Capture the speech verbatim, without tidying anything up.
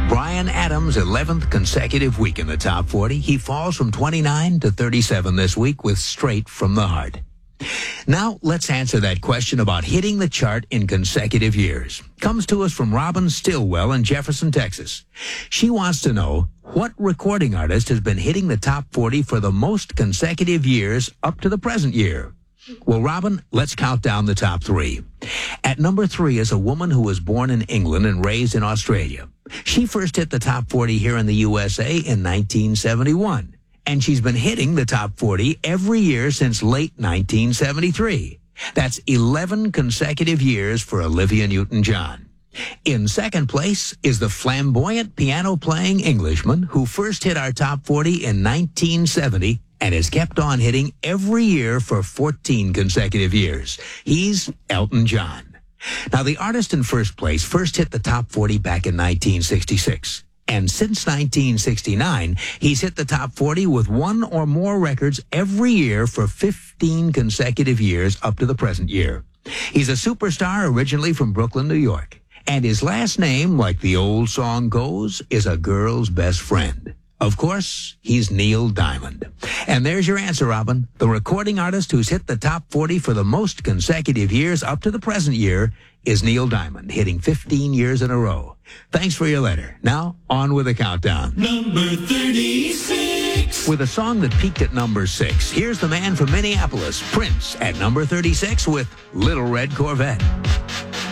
Bryan Adams' eleventh consecutive week in the top forty. He falls from twenty-nine to thirty-seven this week with Straight from the Heart. Now, let's answer that question about hitting the chart in consecutive years. Comes to us from Robin Stillwell in Jefferson, Texas. She wants to know what recording artist has been hitting the top forty for the most consecutive years up to the present year. Well, Robin, let's count down the top three. At number three is a woman who was born in England and raised in Australia. She first hit the top forty here in the U S A in nineteen seventy-one. And she's been hitting the top forty every year since late nineteen seventy-three. That's eleven consecutive years for Olivia Newton-John. In second place is the flamboyant piano-playing Englishman who first hit our top forty in nineteen seventy and has kept on hitting every year for fourteen consecutive years. He's Elton John. Now, the artist in first place first hit the top forty back in nineteen sixty-six. And since nineteen sixty-nine, he's hit the top forty with one or more records every year for fifteen consecutive years up to the present year. He's a superstar originally from Brooklyn, New York. And his last name, like the old song goes, is a girl's best friend. Of course, he's Neil Diamond. And there's your answer, Robin. The recording artist who's hit the top forty for the most consecutive years up to the present year is Neil Diamond, hitting fifteen years in a row. Thanks for your letter. Now, on with the countdown. Number thirty-six. With a song that peaked at number six, here's the man from Minneapolis, Prince, at number thirty-six with Little Red Corvette.